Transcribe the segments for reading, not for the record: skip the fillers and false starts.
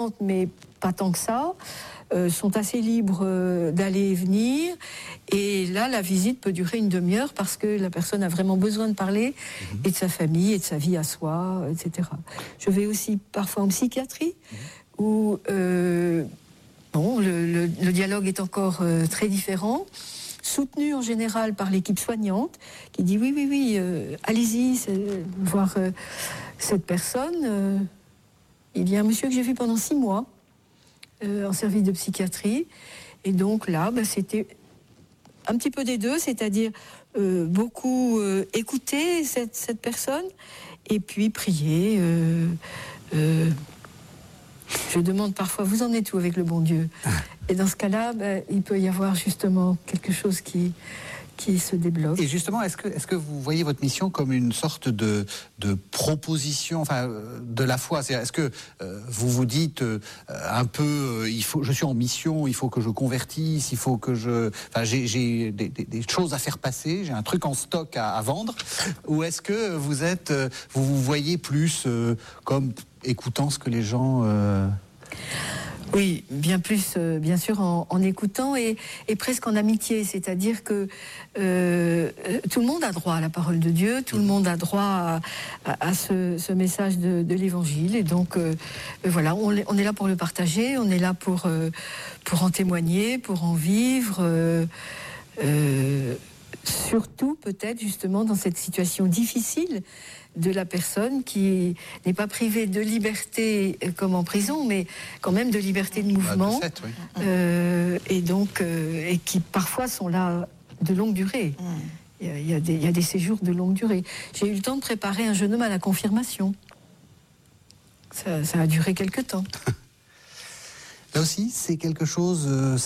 mais pas tant que ça, sont assez libres d'aller et venir. Et là, la visite peut durer une demi-heure parce que la personne a vraiment besoin de parler et de sa famille et de sa vie à soi, etc. Je vais aussi parfois en psychiatrie où le dialogue est encore très différent, soutenu en général par l'équipe soignante qui dit oui, allez-y, voir cette personne. Il y a un monsieur que j'ai vu pendant 6 mois en service de psychiatrie. Et donc là, c'était un petit peu des deux, c'est-à-dire beaucoup écouter cette personne et puis prier. Je demande parfois, vous en êtes où avec le bon Dieu ? Et dans ce cas-là, il peut y avoir justement quelque chose qui se débloque. Et justement, est-ce que vous voyez votre mission comme une sorte de proposition, de la foi ? Est-ce que vous vous dites un peu, je suis en mission, il faut que je convertisse, il faut que j'ai des choses à faire passer, j'ai un truc en stock à vendre, ou est-ce que vous voyez plus comme écoutant ce que les gens... Oui, bien plus, bien sûr, en écoutant et presque en amitié. C'est-à-dire que tout le monde a droit à la parole de Dieu, tout le monde a droit à ce message de l'Évangile. Et donc, voilà, on est là pour le partager, on est là pour en témoigner, pour en vivre. Surtout, peut-être, justement, dans cette situation difficile de la personne qui n'est pas privée de liberté comme en prison, mais quand même de liberté de mouvement, de fait, oui. Et donc et qui parfois sont là de longue durée. Il y a des séjours de longue durée. J'ai eu le temps de préparer un jeune homme à la confirmation. Ça a duré quelque temps. Là aussi, c'est quelque chose.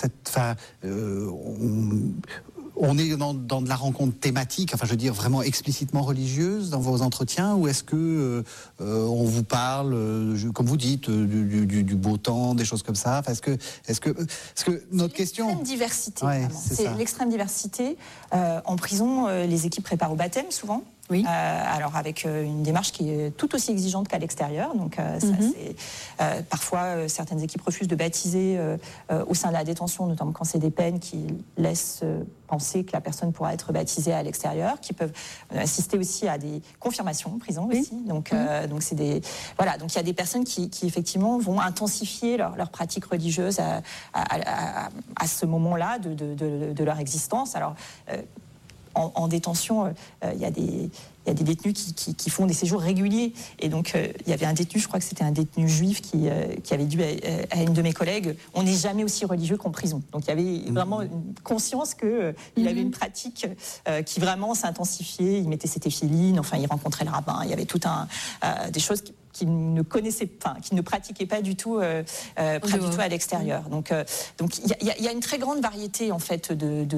On est dans de la rencontre thématique, je veux dire vraiment explicitement religieuse dans vos entretiens, ou est-ce que on vous parle, comme vous dites, du beau temps, des choses comme ça ? Est-ce que notre question... L'extrême diversité, c'est l'extrême diversité. En prison, les équipes préparent au baptême souvent. Oui. Alors avec une démarche qui est tout aussi exigeante qu'à l'extérieur. Donc parfois certaines équipes refusent de baptiser au sein de la détention, notamment quand c'est des peines qui laissent penser que la personne pourra être baptisée à l'extérieur, qui peuvent assister aussi à des confirmations en prison aussi. Donc c'est des donc il y a des personnes qui effectivement vont intensifier leur pratique religieuse à ce moment-là de leur existence. Alors en détention, il y a des détenus qui font des séjours réguliers. Et donc, il y avait un détenu, je crois que c'était un détenu juif qui avait dit à une de mes collègues, on n'est jamais aussi religieux qu'en prison. Donc, il y avait vraiment une conscience qu'il avait une pratique qui vraiment s'intensifiait. Il mettait ses téphilines, il rencontrait le rabbin. Il y avait tout des choses qu'il ne connaissait pas, qu'il ne pratiquait pas du tout, à l'extérieur. Donc il y a une très grande variété en fait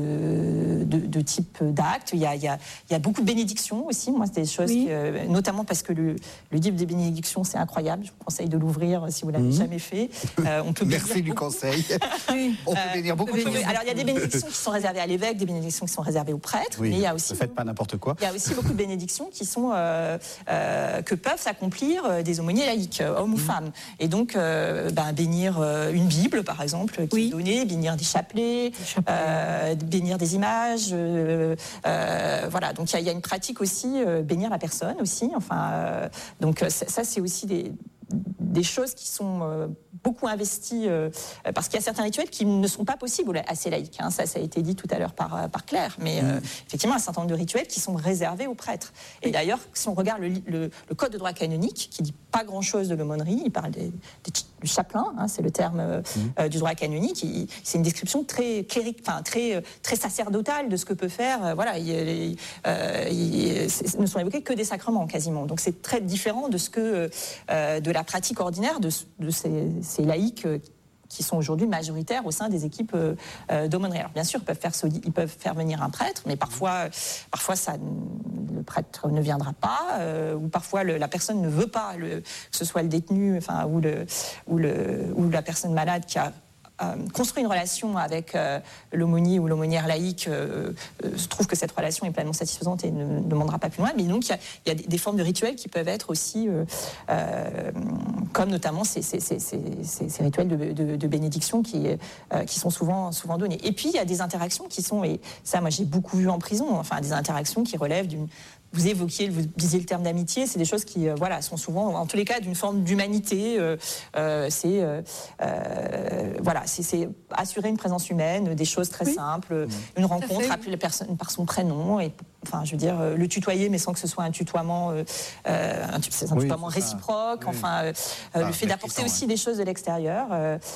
de types d'actes. Il y a beaucoup de bénédictions aussi. Moi, c'est des choses, notamment parce que le livre des bénédictions, c'est incroyable. Je vous conseille de l'ouvrir si vous l'avez jamais fait. On peut Merci du conseil. On peut bénir beaucoup de choses. Alors il y a des bénédictions qui sont réservées à l'évêque, des bénédictions qui sont réservées aux prêtres, mais il y a aussi ne faites pas n'importe quoi. Il y a aussi beaucoup de bénédictions qui sont que peuvent s'accomplir des aumôniers laïcs, hommes ou femmes. Et donc, bénir une Bible, par exemple, qui est donnée, bénir des chapelets, bénir des images. Voilà, donc il y a une pratique aussi, bénir la personne aussi. Donc ça, c'est aussi des choses qui sont beaucoup investies, parce qu'il y a certains rituels qui ne sont pas possibles à ces laïcs. Ça a été dit tout à l'heure par Claire, mais effectivement, un certain nombre de rituels qui sont réservés aux prêtres. Et d'ailleurs, si on regarde le Code de droit canonique, qui dit pas grand-chose de l'aumônerie, il parle du chapelain, c'est le terme du droit canonique, c'est une description très clérique, très sacerdotale de ce que peut faire. Ne sont évoqués que des sacrements quasiment. Donc c'est très différent de ce que de la pratique ordinaire de ces laïcs qui sont aujourd'hui majoritaires au sein des équipes d'aumônerie. Alors bien sûr, ils peuvent faire venir un prêtre, mais parfois le prêtre ne viendra pas, ou parfois la personne ne veut pas que ce soit le détenu, ou la personne malade qui a construit une relation avec l'aumônier ou l'aumônière laïque trouve que cette relation est pleinement satisfaisante et ne demandera pas plus loin. Mais donc, il y a des formes de rituels qui peuvent être aussi, comme notamment ces rituels de bénédiction qui sont souvent donnés. Et puis, il y a des interactions qui sont, et ça, moi, j'ai beaucoup vu en prison, enfin, des interactions qui relèvent d'une... Vous disiez le terme d'amitié, c'est des choses qui sont souvent, en tous les cas, d'une forme d'humanité. C'est assurer une présence humaine, des choses très simples, une rencontre, appeler la personne par son prénom, et enfin, je veux dire, le tutoyer, mais sans que ce soit un tutoiement, tutoiement réciproque. Enfin, le fait d'apporter aussi des choses de l'extérieur.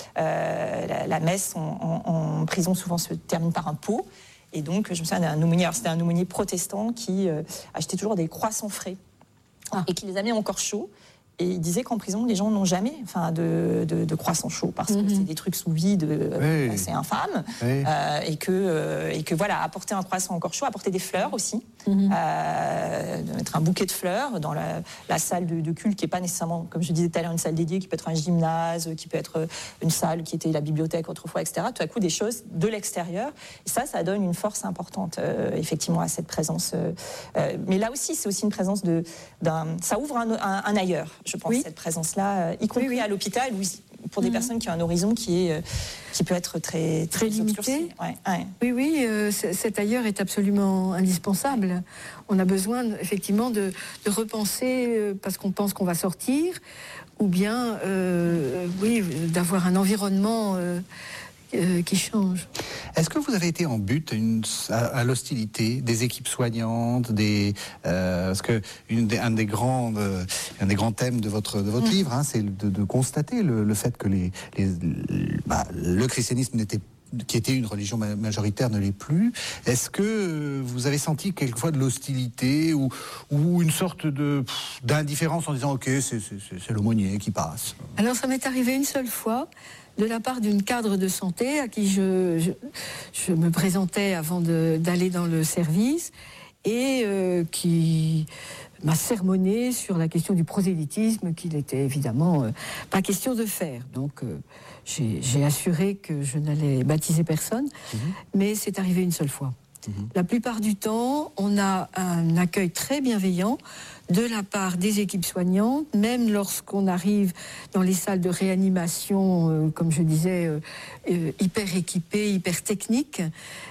La messe en prison souvent se termine par un pot. Et donc, je me souviens d'un aumônier, c'était un aumônier protestant qui achetait toujours des croissants frais et qui les amenait encore chauds. Et il disait qu'en prison, les gens n'ont jamais de croissants chauds parce que c'est des trucs sous vide assez infâmes. Et que voilà, apporter un croissant encore chaud, apporter des fleurs aussi, mettre un bouquet de fleurs dans la salle de culte qui n'est pas nécessairement, comme je disais tout à l'heure, une salle dédiée, qui peut être un gymnase, qui peut être une salle qui était la bibliothèque autrefois, etc. Tout à coup, des choses de l'extérieur. Et ça donne une force importante, effectivement, à cette présence. Mais là aussi, c'est aussi une présence ça ouvre un ailleurs. Je pense, cette présence-là, y compris à l'hôpital, pour des personnes qui ont un horizon qui peut être très limité. Ouais. Oui, cet ailleurs est absolument indispensable. On a besoin, effectivement, de repenser, parce qu'on pense qu'on va sortir, ou bien, d'avoir un environnement qui change. Est-ce que vous avez été en but à l'hostilité des équipes soignantes, parce que un des grands thèmes de votre livre, c'est de constater le fait que le christianisme qui était une religion majoritaire ne l'est plus. Est-ce que vous avez senti quelquefois de l'hostilité ou une sorte d'indifférence en disant ok, c'est l'aumônier qui passe? Alors ça m'est arrivé une seule fois, de la part d'une cadre de santé à qui je me présentais avant d'aller dans le service et qui m'a sermonné sur la question du prosélytisme qu'il était évidemment pas question de faire. Donc j'ai assuré que je n'allais baptiser personne, mais c'est arrivé une seule fois. La plupart du temps, on a un accueil très bienveillant de la part des équipes soignantes, même lorsqu'on arrive dans les salles de réanimation, comme je disais, hyper équipées, hyper techniques.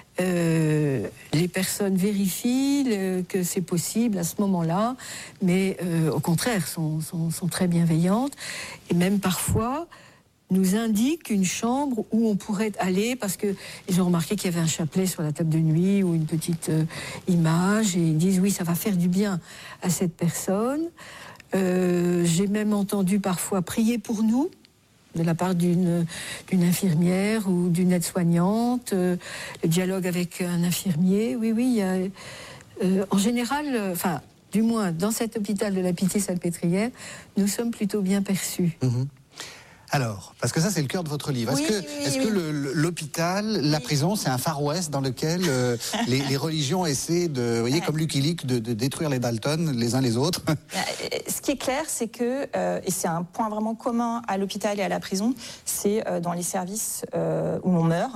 Les personnes vérifient que c'est possible à ce moment-là, mais au contraire, sont très bienveillantes. Et même parfois nous indiquent une chambre où on pourrait aller, parce qu'ils ont remarqué qu'il y avait un chapelet sur la table de nuit ou une petite image, et ils disent oui, ça va faire du bien à cette personne. J'ai même entendu parfois prier pour nous, de la part d'une infirmière ou d'une aide-soignante, le dialogue avec un infirmier. Oui, il y a, en général, du moins dans cet hôpital de la Pitié-Salpêtrière, nous sommes plutôt bien perçus. Alors, parce que ça c'est le cœur de votre livre. Est-ce que l'hôpital, la prison, c'est un Far West dans lequel les religions essaient comme Lucky Luke, de détruire les Dalton les uns les autres? Ce qui est clair, c'est que, et c'est un point vraiment commun à l'hôpital et à la prison, c'est dans les services où l'on meurt,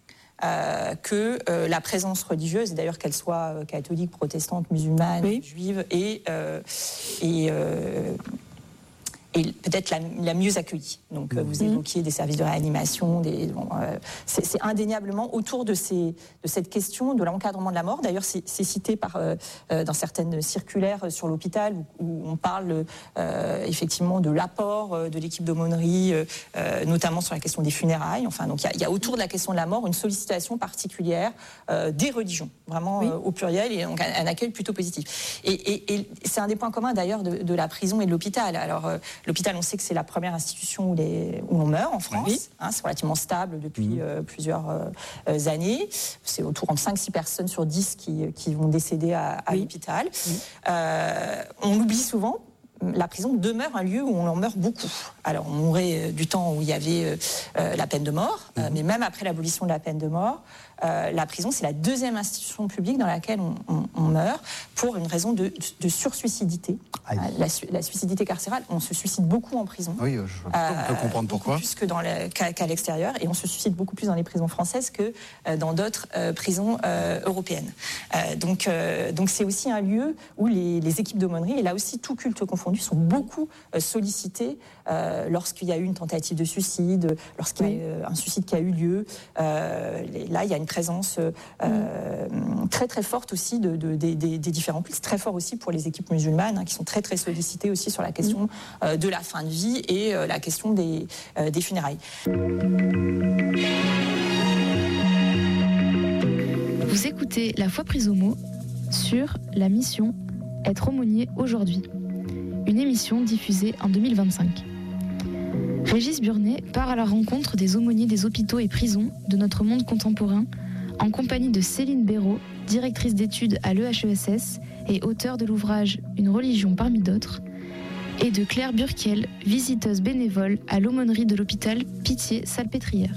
que la présence religieuse, et d'ailleurs qu'elle soit catholique, protestante, musulmane, juive, et peut-être la mieux accueillie. Donc vous évoquiez des services de réanimation, c'est indéniablement autour de cette question de l'encadrement de la mort. D'ailleurs, c'est cité dans certaines circulaires sur l'hôpital où on parle effectivement de l'apport de l'équipe d'aumônerie, notamment sur la question des funérailles. Enfin, donc il y a autour de la question de la mort une sollicitation particulière des religions, vraiment au pluriel, et donc un accueil plutôt positif. Et c'est un des points communs d'ailleurs de la prison et de l'hôpital. Alors l'hôpital, on sait que c'est la première institution où on meurt en France. C'est relativement stable depuis plusieurs années. C'est autour de 5-6 personnes sur 10 qui vont décéder à l'hôpital. On l'oublie souvent, la prison demeure un lieu où on en meurt beaucoup. Alors, on mourait du temps où il y avait la peine de mort, mais même après l'abolition de la peine de mort, la prison, c'est la deuxième institution publique dans laquelle on meurt pour une raison de sursuicidité. La suicidité carcérale, on se suicide beaucoup en prison. Oui, on peut comprendre pourquoi. Plus que qu'à l'extérieur, et on se suicide beaucoup plus dans les prisons françaises que dans d'autres prisons européennes. Donc c'est aussi un lieu où les équipes d'aumônerie, et là aussi tout culte confondu, sont beaucoup sollicitées lorsqu'il y a eu une tentative de suicide, lorsqu'il y a un suicide qui a eu lieu. Là, il y a une présence très très forte aussi des différents cultes, très fort aussi pour les équipes musulmanes, qui sont très très sollicitées aussi sur la question de la fin de vie et la question des funérailles. Vous écoutez La Foi prise au mot sur la mission Être aumônier aujourd'hui, une émission diffusée en 2025. Régis Burnet part à la rencontre des aumôniers des hôpitaux et prisons de notre monde contemporain en compagnie de Céline Béraud, directrice d'études à l'EHESS et auteure de l'ouvrage Une religion parmi d'autres, et de Claire Burkiel, visiteuse bénévole à l'aumônerie de l'hôpital Pitié-Salpêtrière.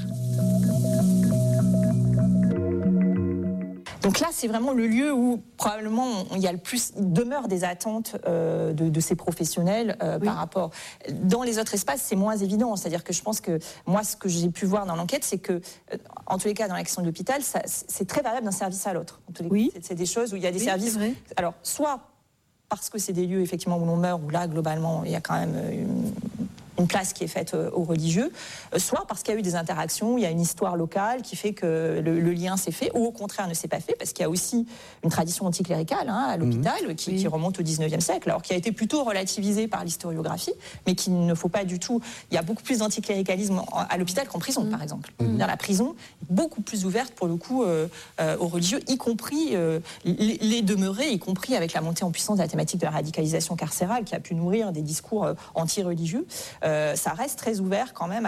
Donc là, c'est vraiment le lieu où probablement il y a le plus, il demeure des attentes de ces professionnels par rapport. Dans les autres espaces, c'est moins évident. C'est-à-dire que je pense que moi, ce que j'ai pu voir dans l'enquête, c'est que, en tous les cas, dans la question de l'hôpital, c'est très variable d'un service à l'autre. C'est des choses où il y a des services. Alors, soit parce que c'est des lieux effectivement où l'on meurt, où là, globalement, il y a quand même une place qui est faite aux religieux, soit parce qu'il y a eu des interactions, il y a une histoire locale qui fait que le lien s'est fait, ou au contraire ne s'est pas fait, parce qu'il y a aussi une tradition anticléricale à l'hôpital qui remonte au 19e siècle, alors qui a été plutôt relativisée par l'historiographie, mais qu'il ne faut pas du tout... Il y a beaucoup plus d'anticléricalisme à l'hôpital qu'en prison, par exemple. Dans la prison, beaucoup plus ouverte, pour le coup, aux religieux, y compris les demeurés, y compris avec la montée en puissance de la thématique de la radicalisation carcérale, qui a pu nourrir des discours anti-religieux. Ça reste très ouvert quand même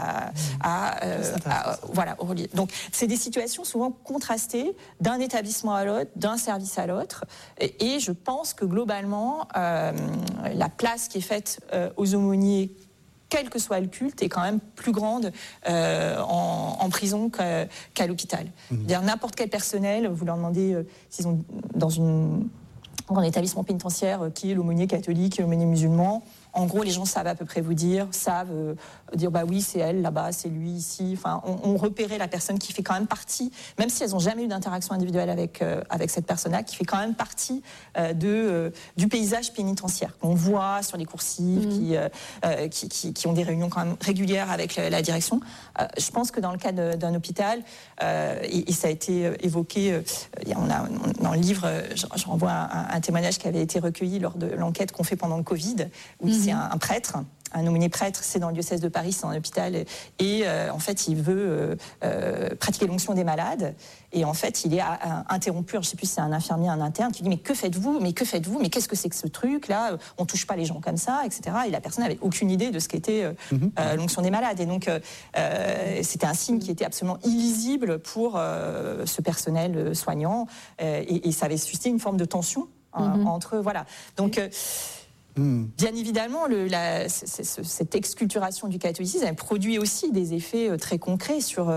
voilà, aux religieux. Donc c'est des situations souvent contrastées d'un établissement à l'autre, d'un service à l'autre, et je pense que globalement la place qui est faite aux aumôniers, quel que soit le culte, est quand même plus grande en prison qu'à l'hôpital. C'est-à-dire n'importe quel personnel, vous leur demandez s'ils ont dans un établissement pénitentiaire qui est l'aumônier catholique, l'aumônier musulman. En gros, les gens savent à peu près savent dire bah oui, c'est elle là-bas, c'est lui ici. Enfin, on repérait la personne qui fait quand même partie, même si elles n'ont jamais eu d'interaction individuelle avec cette personne-là, qui fait quand même partie du paysage pénitentiaire qu'on voit sur les coursives, qui ont des réunions quand même régulières avec la direction. Je pense que dans le cas d'un hôpital, et ça a été évoqué, dans le livre, je renvoie un témoignage qui avait été recueilli lors de l'enquête qu'on fait pendant le Covid, où c'est un prêtre, un aumônier prêtre, c'est dans le diocèse de Paris, c'est dans l'hôpital, et en fait il veut pratiquer l'onction des malades, et en fait il est interrompu, je ne sais plus si c'est un infirmier, un interne, qui dit mais que faites-vous, mais qu'est-ce que c'est que ce truc là, on touche pas les gens comme ça, etc. Et la personne n'avait aucune idée de ce qu'était l'onction des malades, et donc c'était un signe qui était absolument illisible pour ce personnel soignant, et ça avait suscité une forme de tension entre eux, voilà. Donc bien évidemment, cette exculturation du catholicisme a produit aussi des effets très concrets sur,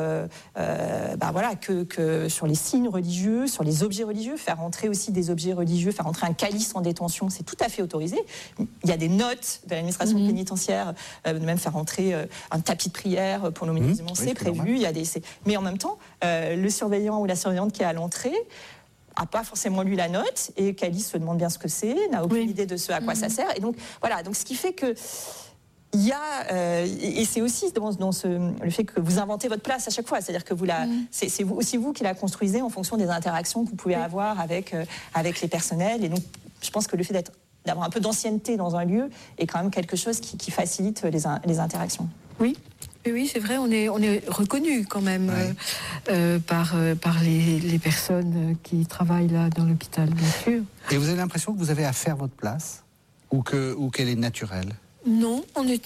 sur les signes religieux, sur les objets religieux. Faire entrer aussi des objets religieux, faire entrer un calice en détention, c'est tout à fait autorisé. Il y a des notes de l'administration pénitentiaire, même faire entrer un tapis de prière pour l'aumônier musulman, c'est prévu. Mais en même temps, le surveillant ou la surveillante qui est à l'entrée n'a pas forcément lu la note, et Calice se demande bien ce que c'est, n'a aucune idée de ce à quoi ça sert. Et donc, voilà, donc ce qui fait que il y a, et c'est aussi dans le fait que vous inventez votre place à chaque fois, c'est-à-dire que c'est aussi vous qui la construisez en fonction des interactions que vous pouvez avoir avec les personnels. Et donc, je pense que le fait d'avoir un peu d'ancienneté dans un lieu est quand même quelque chose qui facilite les interactions. Oui, c'est vrai, on est reconnu quand même par les personnes qui travaillent là dans l'hôpital, bien sûr. Et vous avez l'impression que vous avez à faire votre place, ou qu'elle est naturelle ?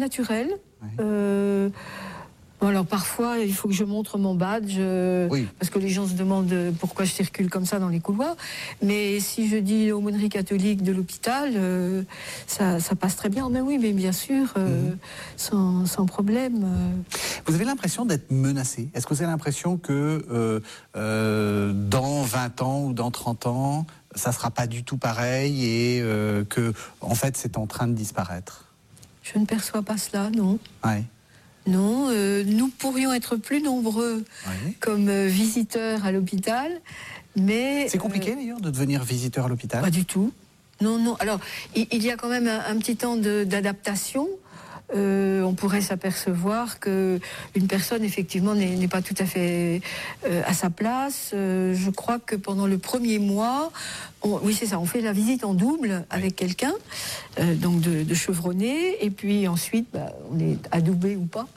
Non, c'est naturel. Bon, alors parfois, il faut que je montre mon badge, parce que les gens se demandent pourquoi je circule comme ça dans les couloirs. Mais si je dis aumônerie catholique de l'hôpital, ça passe très bien. Mais oui, mais bien sûr, sans problème. Vous avez l'impression d'être menacé? Est-ce que vous avez l'impression que dans 20 ans ou dans 30 ans, ça ne sera pas du tout pareil et que, en fait, c'est en train de disparaître? Je ne perçois pas cela, non. Ouais. Non, nous pourrions être plus nombreux comme visiteurs à l'hôpital, mais... C'est compliqué d'ailleurs de devenir visiteur à l'hôpital? Pas du tout. Non, non. Alors, il y a quand même un petit temps d'adaptation. On pourrait s'apercevoir qu'une personne, effectivement, n'est pas tout à fait à sa place. Je crois que pendant le premier mois, oui, c'est ça, on fait la visite en double avec quelqu'un, donc de chevronné, et puis ensuite, on est adoubé ou pas.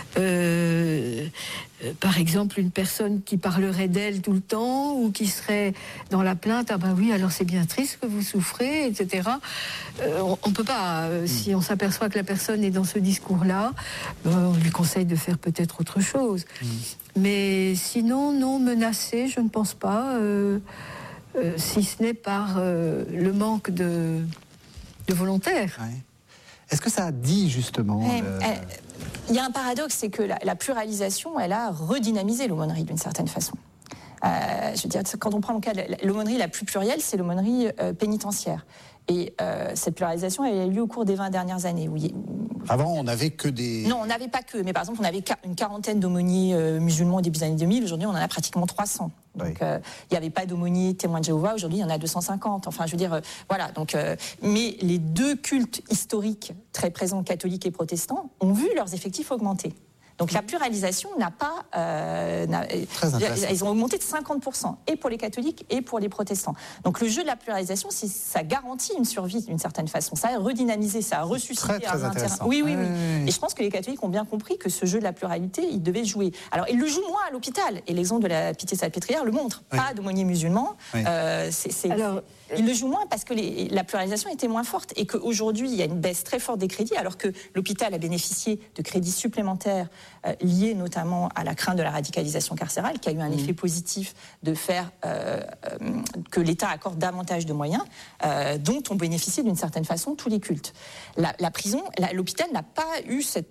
Par exemple, une personne qui parlerait d'elle tout le temps ou qui serait dans la plainte, ah ben oui, alors c'est bien triste que vous souffrez, etc. On ne peut pas, si on s'aperçoit que la personne est dans ce discours-là, on lui conseille de faire peut-être autre chose. Mais sinon, non, menacé, je ne pense pas, si ce n'est par le manque de volontaires. Ouais. Est-ce que ça a dit justement... Il y a un paradoxe, c'est que la pluralisation, elle a redynamisé l'aumônerie d'une certaine façon. Je veux dire, quand on prend le cas de l'aumônerie la plus plurielle, c'est l'aumônerie pénitentiaire. Et cette pluralisation, elle a eu lieu au cours des 20 dernières années. Avant, on n'avait que des... Non, on n'avait pas que. Mais par exemple, on avait une quarantaine d'aumôniers musulmans au début des années 2000. Aujourd'hui, on en a pratiquement 300. Donc, il n'y avait pas d'aumôniers témoins de Jéhovah. Aujourd'hui, il y en a 250. Enfin, je veux dire, voilà. Donc, mais les deux cultes historiques très présents, catholiques et protestants, ont vu leurs effectifs augmenter. Donc la pluralisation n'a pas... ils ont augmenté de 50%, et pour les catholiques et pour les protestants. Donc le jeu de la pluralisation, ça garantit une survie d'une certaine façon. Ça a redynamisé, ça a ressuscité très un terrain. Oui. Et je pense que les catholiques ont bien compris que ce jeu de la pluralité, ils devaient jouer. Alors ils le jouent moins à l'hôpital, et l'exemple de la Pitié-Salpêtrière le montre. Pas d'aumôniers musulmans. Alors, ils le jouent moins parce que la pluralisation était moins forte et qu'aujourd'hui, il y a une baisse très forte des crédits, alors que l'hôpital a bénéficié de crédits supplémentaires liés notamment à la crainte de la radicalisation carcérale, qui a eu un effet positif de faire que l'État accorde davantage de moyens, dont ont bénéficié d'une certaine façon tous les cultes. La prison, l'hôpital n'a pas eu ce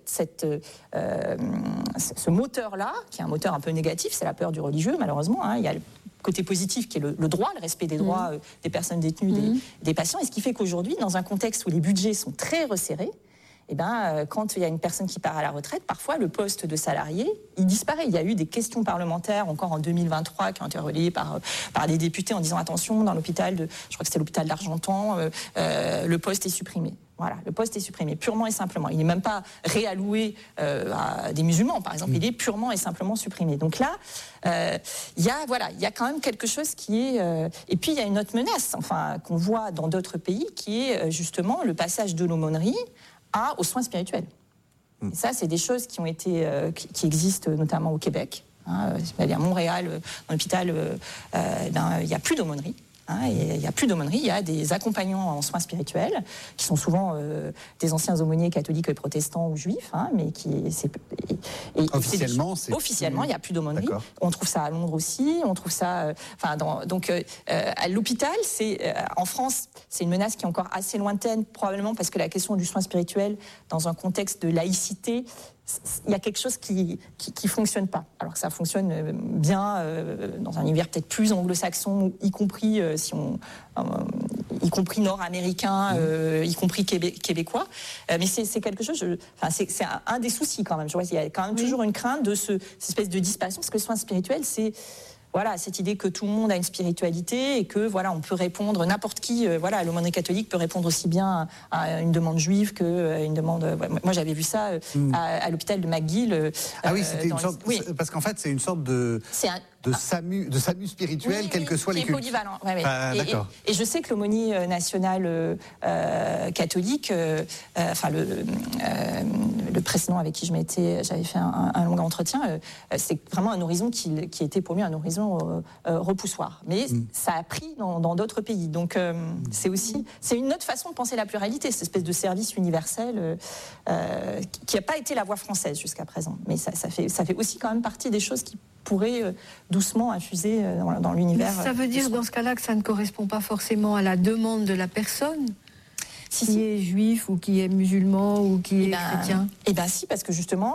moteur-là, qui est un moteur un peu négatif, c'est la peur du religieux, malheureusement. Il y a le côté positif qui est le droit, le respect des droits des personnes détenues, des patients, et ce qui fait qu'aujourd'hui, dans un contexte où les budgets sont très resserrés, quand il y a une personne qui part à la retraite, parfois le poste de salarié, il disparaît. Il y a eu des questions parlementaires encore en 2023 qui ont été relayées par des députés en disant attention, dans l'hôpital je crois que c'était l'hôpital d'Argentan, le poste est supprimé. Voilà, le poste est supprimé, purement et simplement. Il n'est même pas réalloué à des musulmans, par exemple. Il est purement et simplement supprimé. Donc là, il y a quand même quelque chose qui est... Et puis, il y a une autre menace, qu'on voit dans d'autres pays, qui est justement le passage de l'aumônerie aux soins spirituels. Et ça, c'est des choses qui ont été, qui existent notamment au Québec. À Montréal, dans l'hôpital, il n'y a plus d'aumônerie. Il n'y a plus d'aumônerie, il y a des accompagnants en soins spirituels qui sont souvent des anciens aumôniers catholiques et protestants ou juifs, mais officiellement, il n'y a plus d'aumônerie. On trouve ça à Londres aussi, on trouve ça à l'hôpital, en France, c'est une menace qui est encore assez lointaine, probablement parce que la question du soin spirituel dans un contexte de laïcité, il y a quelque chose qui fonctionne pas. Alors que ça fonctionne bien dans un univers peut-être plus anglo-saxon, y compris y compris nord-américain, y compris québécois. Mais c'est quelque chose. C'est un des soucis quand même. Je vois qu'il y a quand même toujours une crainte de cette espèce de disparition, parce que le soin spirituel, c'est cette idée que tout le monde a une spiritualité et que on peut répondre, n'importe qui, l'aumônerie catholique peut répondre aussi bien à une demande juive que une demande. Moi, j'avais vu ça à l'hôpital de McGill. C'était une sorte. Parce qu'en fait, c'est une sorte de. SAMU spirituel, quels que soient les cultes. Polyvalent. D'accord. Et je sais que l'aumônier national catholique, le précédent avec qui j'avais fait un long entretien, c'est vraiment un horizon qui était pour lui un horizon repoussoir. Mais ça a pris dans d'autres pays. Donc c'est une autre façon de penser la pluralité, cette espèce de service universel qui n'a pas été la voie française jusqu'à présent. Mais ça fait aussi quand même partie des choses qui pourraient doucement infuser dans l'univers. Ça veut dire dans ce cas-là que ça ne correspond pas forcément à la demande de la personne qui est juif ou qui est musulman ou qui est chrétien. Eh bien si, parce que justement,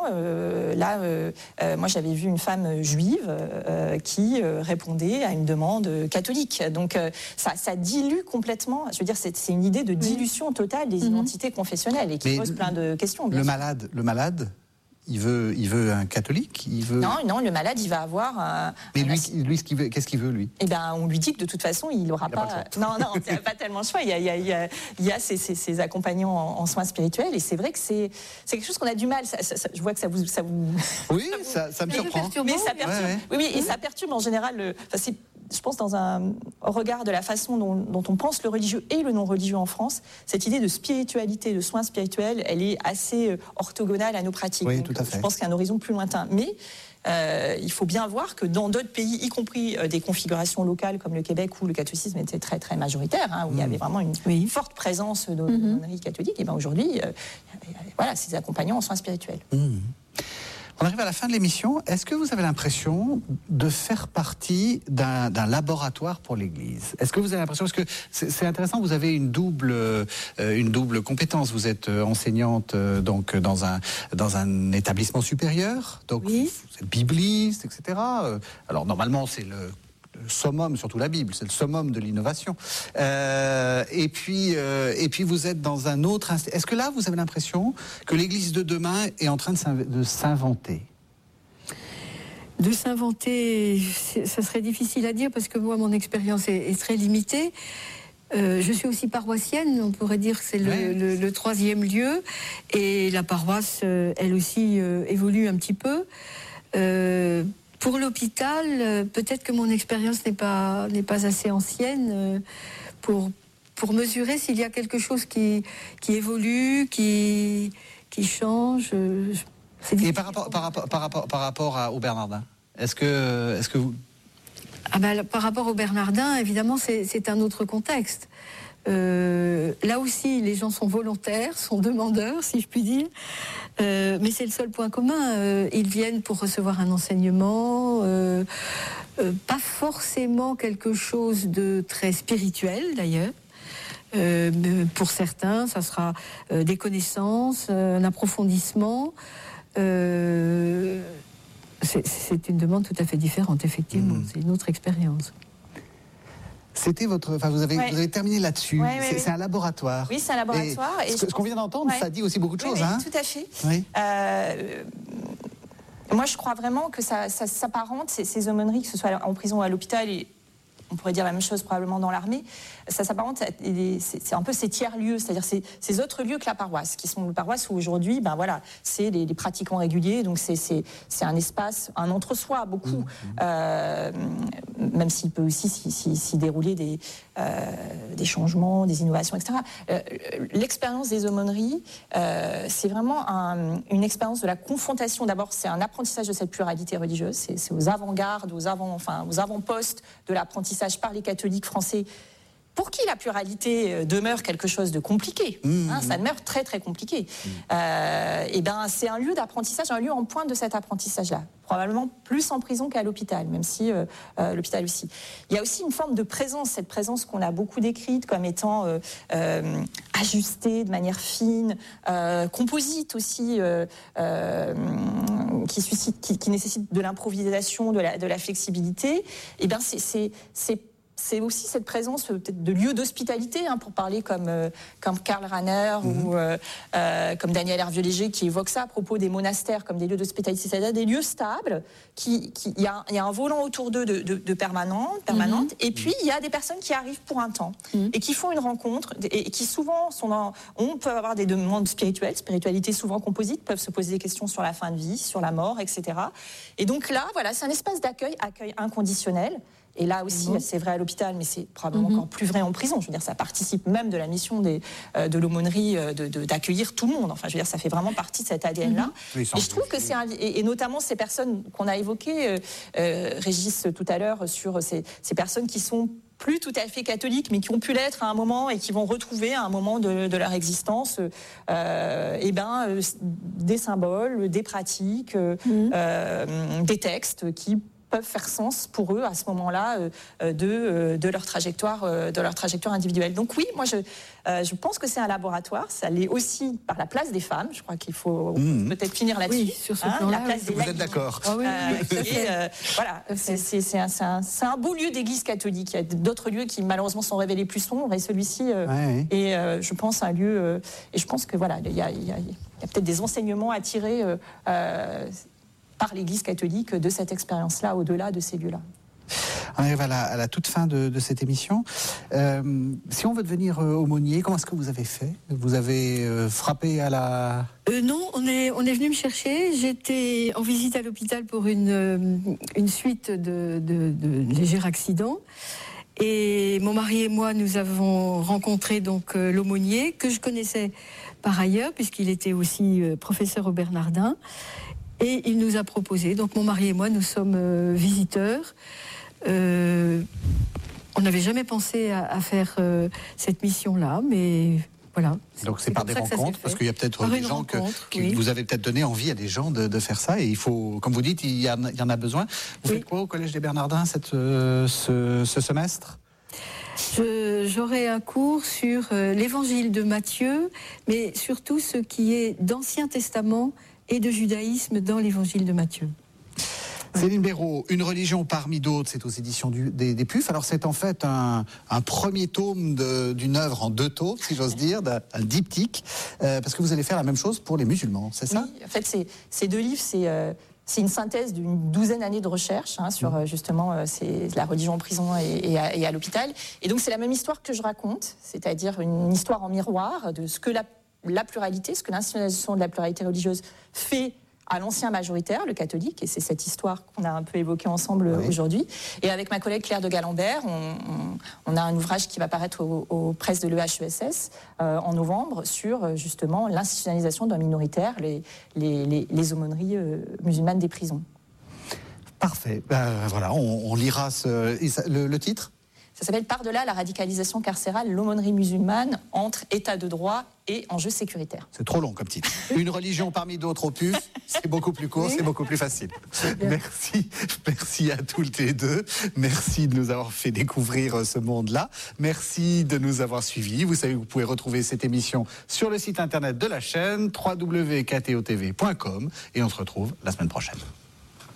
moi j'avais vu une femme juive qui répondait à une demande catholique. Donc ça dilue complètement, je veux dire, c'est une idée de dilution totale des identités confessionnelles et qui pose plein de questions. Le malade il veut un catholique, Non, le malade, il va avoir Mais lui, qu'est-ce qu'il veut, lui ? Eh ben, on lui dit que de toute façon, il n'aura pas. Non, c'est pas tellement le choix. Il y a ces accompagnants en soins spirituels, et c'est vrai que c'est quelque chose qu'on a du mal. Je vois que ça vous. Oui, ça me surprend. Mais ça perturbe. Oui, et ça perturbe en général. Je pense au regard de la façon dont on pense le religieux et le non-religieux en France, cette idée de spiritualité, de soins spirituels, elle est assez orthogonale à nos pratiques. Oui, donc, tout à fait. Je pense qu'il y a un horizon plus lointain. Mais il faut bien voir que dans d'autres pays, y compris des configurations locales comme le Québec, où le catholicisme était très très majoritaire, où il y avait vraiment une forte présence de l'aumônerie catholique, et bien aujourd'hui, ces accompagnants en soins spirituels. On arrive à la fin de l'émission. Est-ce que vous avez l'impression de faire partie d'un laboratoire pour l'Église ? Est-ce que vous avez l'impression, parce que c'est intéressant, vous avez une double compétence. Vous êtes enseignante donc dans un établissement supérieur, donc vous êtes bibliste, etc. Alors normalement c'est le summum, surtout la Bible, c'est le summum de l'innovation. Et puis vous êtes dans un autre... Est-ce que là, vous avez l'impression que l'Église de demain est en train de s'inventer ? De s'inventer, ça serait difficile à dire, parce que moi, mon expérience est très limitée. Je suis aussi paroissienne, on pourrait dire que c'est le troisième lieu. Et la paroisse, elle aussi, évolue un petit peu. Pour l'hôpital, peut-être que mon expérience n'est pas assez ancienne pour mesurer s'il y a quelque chose qui évolue, qui change. Et par rapport au Bernardin, est-ce que vous... Par rapport au Bernardin, évidemment, c'est un autre contexte. Là aussi, les gens sont volontaires, sont demandeurs, si je puis dire. Mais c'est le seul point commun. Ils viennent pour recevoir un enseignement, pas forcément quelque chose de très spirituel, d'ailleurs. Pour certains, ça sera des connaissances, un approfondissement. C'est une demande tout à fait différente, effectivement. C'est une autre expérience. C'était votre... Enfin, vous avez terminé là-dessus. C'est un laboratoire. Oui, c'est un laboratoire. Et ce qu'on vient d'entendre, ça dit aussi beaucoup de choses. Hein. Tout à fait. Oui. Moi, je crois vraiment que ça s'apparente, ces aumôneries, que ce soit en prison ou à l'hôpital, et on pourrait dire la même chose probablement dans l'armée, ça s'apparente, c'est un peu ces tiers-lieux, c'est-à-dire ces autres lieux que la paroisse, qui sont les paroisses où aujourd'hui, c'est les pratiquants réguliers, donc c'est un espace, un entre-soi, beaucoup, même s'il peut aussi s'y dérouler des changements, des innovations, etc. L'expérience des aumôneries, c'est vraiment une expérience de la confrontation. D'abord, c'est un apprentissage de cette pluralité religieuse, c'est aux avant-gardes, aux avant-postes de l'apprentissage par les catholiques français, pour qui la pluralité demeure quelque chose de compliqué. Ça demeure très très compliqué. C'est un lieu d'apprentissage, un lieu en pointe de cet apprentissage-là. Probablement plus en prison qu'à l'hôpital, même si l'hôpital aussi. Il y a aussi une forme de présence, cette présence qu'on a beaucoup décrite comme étant ajustée de manière fine, composite aussi, qui nécessite de l'improvisation, de la flexibilité. C'est c'est aussi cette présence peut-être de lieux d'hospitalité, pour parler comme Karl Rahner ou comme Daniel Hervieux-Léger qui évoque ça à propos des monastères comme des lieux d'hospitalité, c'est-à-dire des lieux stables, il y a un volant autour d'eux de permanente, et puis il y a des personnes qui arrivent pour un temps et qui font une rencontre et qui souvent on peut avoir des demandes spiritualité souvent composite, peuvent se poser des questions sur la fin de vie, sur la mort, etc. Et donc là, voilà, c'est un espace d'accueil inconditionnel. Et là aussi, c'est vrai à l'hôpital, mais c'est probablement encore plus vrai en prison. Je veux dire, ça participe même de la mission de l'aumônerie d'accueillir tout le monde. Enfin, je veux dire, ça fait vraiment partie de cet ADN-là. Et je trouve que et notamment ces personnes qu'on a évoquées, Régis tout à l'heure, sur ces personnes qui sont plus tout à fait catholiques, mais qui ont pu l'être à un moment et qui vont retrouver à un moment de leur existence des symboles, des pratiques, des textes qui peuvent faire sens pour eux à ce moment-là de leur trajectoire individuelle. Donc oui, moi je pense que c'est un laboratoire. Ça l'est aussi par la place des femmes. Je crois qu'il faut peut-être finir là-dessus. Oui, sur ce plan-là, la place des vous êtes d'accord? Voilà, c'est un beau lieu d'église catholique. Il y a d'autres lieux qui malheureusement sont révélés plus sombres, et celui-ci est, je pense, un lieu. Et je pense que voilà, il y a peut-être des enseignements à tirer par l'Église catholique de cette expérience-là, au-delà de ces lieux-là. On arrive à la toute fin de cette émission. Si on veut devenir aumônier, comment est-ce que vous avez fait? Vous avez frappé à la... Non, on est venu me chercher. J'étais en visite à l'hôpital pour une suite de légers accidents. Et mon mari et moi, nous avons rencontré donc l'aumônier, que je connaissais par ailleurs, puisqu'il était aussi professeur au Bernardin. Et il nous a proposé, donc mon mari et moi, nous sommes visiteurs. On n'avait jamais pensé à faire cette mission-là, mais voilà. Donc c'est par des rencontres, parce qu'il y a peut-être des gens qui vous avez peut-être donné envie à des gens de faire ça, et il faut, comme vous dites, il y en a besoin. Vous faites quoi au Collège des Bernardins ce semestre? J'aurai un cours sur l'évangile de Matthieu, mais surtout ce qui est d'Ancien Testament et de judaïsme dans l'évangile de Matthieu. Céline Béraud, Une religion parmi d'autres, c'est aux éditions des PUF. Alors c'est en fait un premier tome d'une œuvre en 2 tomes, si j'ose dire, un diptyque, parce que vous allez faire la même chose pour les musulmans, c'est ça? Oui, en fait ces 2 livres, c'est une synthèse d'une 12aine d'années de recherche sur justement c'est la religion en prison et à l'hôpital. Et donc c'est la même histoire que je raconte, c'est-à-dire une histoire en miroir de ce que la pluralité, ce que l'institutionnalisation de la pluralité religieuse fait à l'ancien majoritaire, le catholique, et c'est cette histoire qu'on a un peu évoquée ensemble aujourd'hui. Et avec ma collègue Claire de Galambert, on a un ouvrage qui va paraître aux presses de l'EHESS en novembre sur justement l'institutionnalisation d'un minoritaire, les aumôneries musulmanes des prisons. Parfait. Voilà, on lira le titre. Ça s'appelle Par-delà la radicalisation carcérale, l'aumônerie musulmane entre état de droit et enjeux sécuritaires. C'est trop long comme titre. Une religion parmi d'autres au PUF, c'est beaucoup plus court, c'est beaucoup plus facile. Merci à toutes les deux. Merci de nous avoir fait découvrir ce monde-là. Merci de nous avoir suivis. Vous savez que vous pouvez retrouver cette émission sur le site internet de la chaîne www.ktotv.com, et on se retrouve la semaine prochaine.